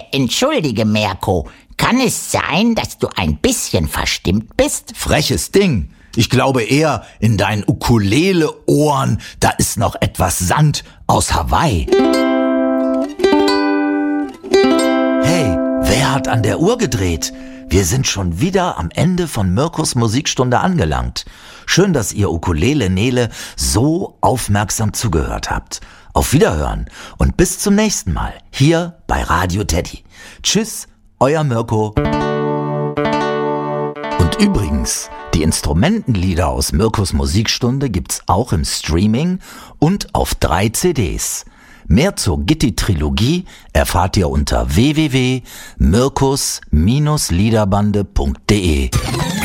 Entschuldige, Mirko. Kann es sein, dass du ein bisschen verstimmt bist? Freches Ding. Ich glaube eher, in deinen Ukulele-Ohren, da ist noch etwas Sand aus Hawaii. Hey, wer hat an der Uhr gedreht? Wir sind schon wieder am Ende von Mirkos Musikstunde angelangt. Schön, dass ihr Ukulele-Nele so aufmerksam zugehört habt. Auf Wiederhören und bis zum nächsten Mal hier bei Radio Teddy. Tschüss, euer Mirko. Und übrigens, die Instrumentenlieder aus Mirkos Musikstunde gibt's auch im Streaming und auf 3 CDs. Mehr zur Gitti-Trilogie erfahrt ihr unter www.mirkus-liederbande.de.